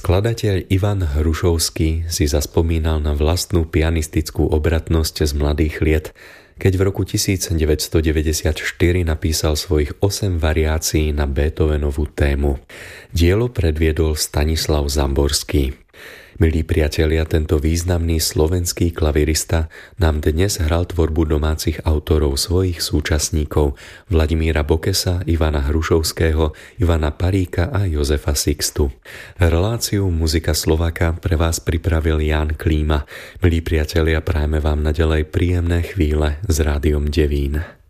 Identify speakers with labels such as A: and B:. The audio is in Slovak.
A: Skladateľ Ivan Hrušovský si zaspomínal na vlastnú pianistickú obratnosť z mladých liet, keď v roku 1994 napísal svojich 8 variácií na Beethovenovú tému. Dielo predviedol Stanislav Zamborský. Milí priatelia, tento významný slovenský klavirista nám dnes hral tvorbu domácich autorov svojich súčasníkov Vladimíra Bokesa, Ivana Hrušovského, Ivana Paríka a Jozefa Sixtu. Reláciu Muzika Slováka pre vás pripravil Ján Klíma. Milí priatelia, prajeme vám naďalej príjemné chvíle s Rádiom Devín.